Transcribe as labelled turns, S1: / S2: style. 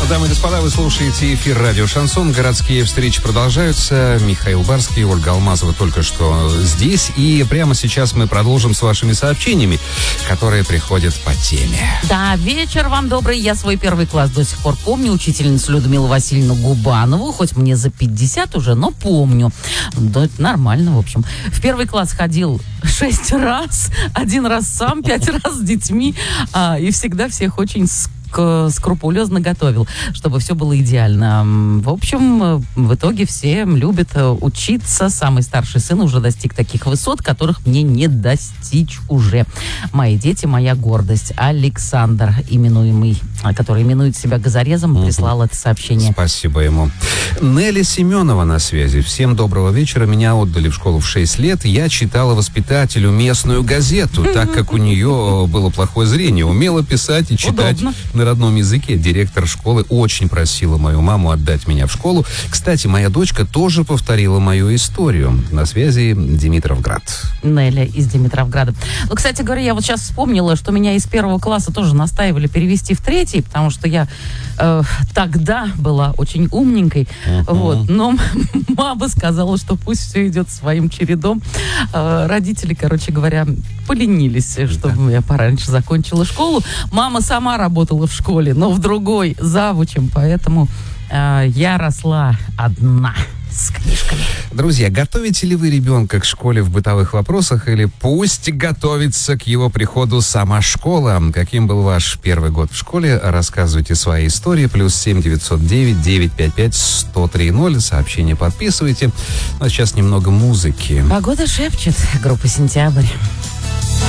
S1: Дамы и господа, вы слушаете эфир радио «Шансон». Городские встречи продолжаются. Михаил Барский, Ольга Алмазова только что здесь. И прямо сейчас мы продолжим с вашими сообщениями, которые приходят по теме.
S2: Да, вечер вам добрый. Я свой первый класс до сих пор помню. Учительницу Людмилу Васильевну Губанову. Хоть мне за 50 уже, но помню. Да, это нормально, в общем. В первый класс ходил 6 раз. 1 раз сам, 5 раз с детьми. И всегда всех очень скрупулезно готовил, чтобы все было идеально. В общем, в итоге все любят учиться. Самый старший сын уже достиг таких высот, которых мне не достичь уже. Мои дети, моя гордость. Александр, который именует себя газорезом, прислал это сообщение.
S1: Спасибо ему. Нелли Семенова на связи. Всем доброго вечера. Меня отдали в школу в 6 лет. Я читала воспитателю местную газету, так как у нее было плохое зрение. Умела писать и читать на родном языке. Директор школы очень просила мою маму отдать меня в школу. Кстати, моя дочка тоже повторила мою историю. На связи Димитровград.
S2: Неля из Димитровграда. Ну, кстати говоря, я вот сейчас вспомнила, что меня из 1 класса тоже настаивали перевести в 3, потому что я тогда была очень умненькой. Вот. Но мама сказала, что пусть все идет своим чередом. Родители, короче говоря, поленились, чтобы я пораньше закончила школу. Мама сама работала в школе, но в другой, завучем, поэтому я росла одна с книжками.
S1: Друзья, готовите ли вы ребенка к школе в бытовых вопросах или пусть готовится к его приходу сама школа? Каким был ваш первый год в школе? Рассказывайте свои истории. +7 909 955 1030. Сообщение подписывайте. А сейчас немного музыки.
S2: Погода шепчет. Группа «Сентябрь».